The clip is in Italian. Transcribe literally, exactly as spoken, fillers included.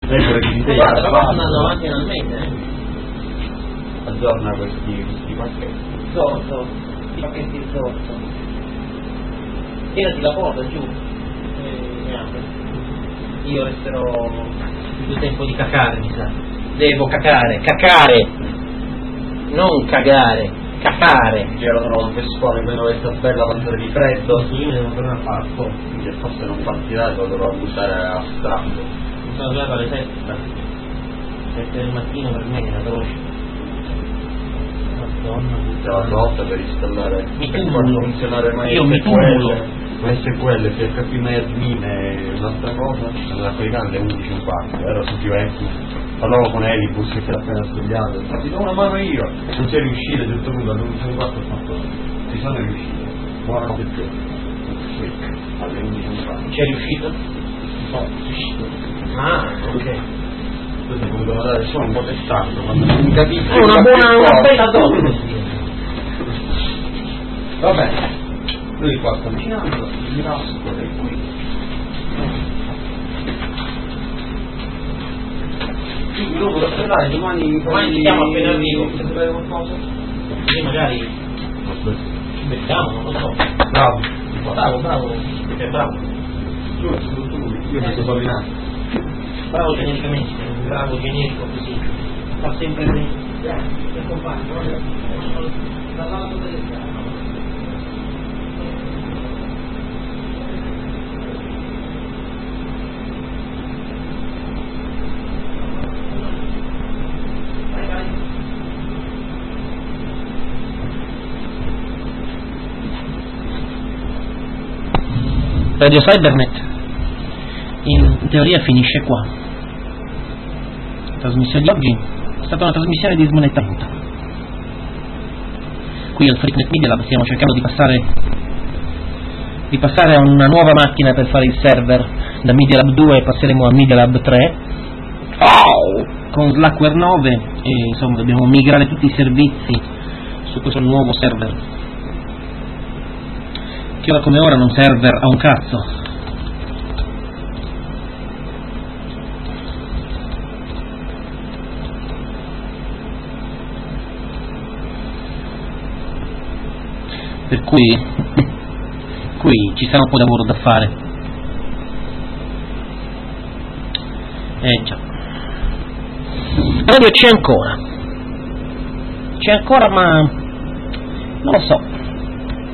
Leggo requisiti. Guarda, però andando avanti nel mese, eh. Aggiorna questi, questi pacchetti. Sorso, i pacchetti sorso. Tirati la porta giù. E apri. Io resterò più tempo di cacare, mi sa. Devo cacare, cacare! Non cagare, cacare! Io ero trovato un pescone, vedo questa bella mangiare di freddo. Sì, io devo tornare a parco. Che forse non partirà, lo dovrò buttare a strappo. Mi sono svegliato alle sette. sette del mattino per me è una croce. Madonna. C'è la volta per installare. Mi per tumulo. far funzionare mai Io mi tumulo. Ma S Q L, se capi mai admin è un'altra cosa, la qualità alle undici e un quarto, ero su più vecchio. Parlavo con Elibus che si era appena svegliato, ti do una mano io, non sei riuscito, a un certo punto alle undici e un quarto ho fatto, ci sono riuscito, buonanotte più, alle undici e un quarto. C'è riuscito? No, riuscito. Ah, ok. Questo è dovuto dare solo un po' testato, quando non capisco. È una buona, una bella donna. Va bene. Lui qua sta avvicinando, mi rasco e qui. Quindi dopo da parlare domani Domani ci chiamo appena arrivo, se sapete qualcosa. Così magari ci becchiamo, non lo so. Bravo. Bravo, bravo. Sei bravo. Io sono tu, io mi sto bavinato. Bravo genericamente, bravo generico così. Fa sempre bene. Grazie, compagno. Dall'alto delle strade. Radio Cybernet in teoria finisce qua. La trasmissione di oggi è stata una trasmissione di smonettamento. Qui al FreakNet Media Lab stiamo cercando di passare di passare a una nuova macchina per fare il server. Da Media Lab due passeremo a Media Lab tre oh! con Slackware nove e insomma dobbiamo migrare tutti i servizi su questo nuovo server che ora come ora non server a un cazzo. Per cui qui ci sarà un po' di lavoro da fare. Eh già. La radio c'è ancora. C'è ancora ma non lo so.